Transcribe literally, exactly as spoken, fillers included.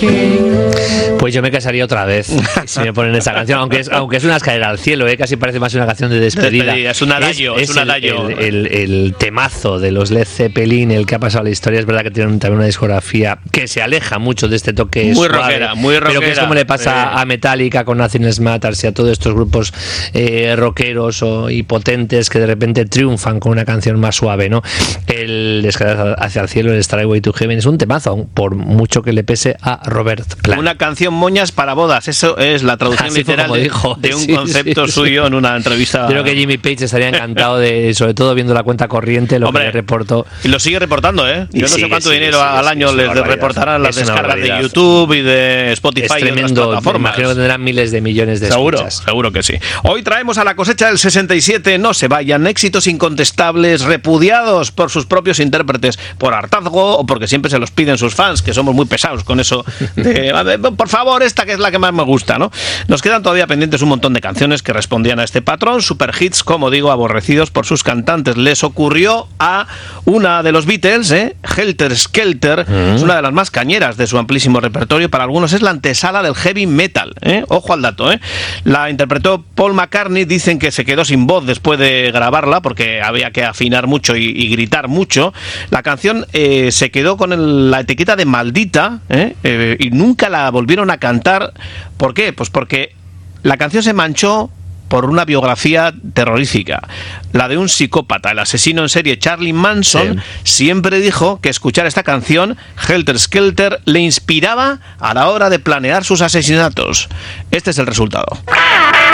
Pues yo me casaría otra vez si me ponen esa canción, aunque es, aunque es una escalera al cielo, ¿eh? Casi parece más una canción de despedida. despedida es un adagio, es, es, es un adagio. El, el, el, el temazo de los Led Zeppelin, el que ha pasado a la historia. Es verdad que tienen también una discografía que se aleja mucho de este toque muy suave, rockera, muy rockera, pero que es como le pasa eh. a Metallica con Nothing Else Matters y a todos estos grupos eh, rockeros o, y potentes que de repente triunfan con una canción más suave, ¿no? El Escalera hacia el cielo, el Starway to Heaven, es un temazo, por mucho que le pese a Robert Plant. Una canción moñas para bodas, eso es la traducción Así literal de, dijo, de un sí, concepto sí, suyo sí. en una entrevista. Creo que Jimmy Page estaría encantado de, sobre todo viendo la cuenta corriente, lo Hombre, que le reportó. Y lo sigue reportando, ¿eh? Yo no sigue, sé cuánto sigue, dinero sigue, al sigue, año sigue, les reportarán las descargas de YouTube y de Spotify. Es tremendo, y otras plataformas. Imagino que tendrán miles de millones de seguro, escuchas. Seguro que sí. Hoy traemos a la cosecha del sesenta y siete, no se vayan, éxitos incontestables, repudiados por sus propios intérpretes, por hartazgo o porque siempre se los piden sus fans, que somos muy pesados con eso de, por favor, esta que es la que más me gusta, ¿no? Nos quedan todavía pendientes un montón de canciones que respondían a este patrón, super hits, como digo, aborrecidos por sus cantantes. Les ocurrió a una de los Beatles, ¿eh? Helter Skelter, mm. es una de las más cañeras de su amplísimo repertorio, para algunos es la antesala del heavy metal, ¿eh? Ojo al dato, ¿eh? La interpretó Paul McCartney, dicen que se quedó sin voz después de grabarla porque había que afinar mucho y, y gritar mucho. La canción eh, se quedó con el, la etiqueta de maldita, ¿eh? Eh, y nunca la volvieron a cantar. ¿Por qué? Pues porque la canción se manchó por una biografía terrorífica, la de un psicópata. El asesino en serie Charlie Manson sí. siempre dijo que escuchar esta canción, Helter Skelter, le inspiraba a la hora de planear sus asesinatos. Este es el resultado.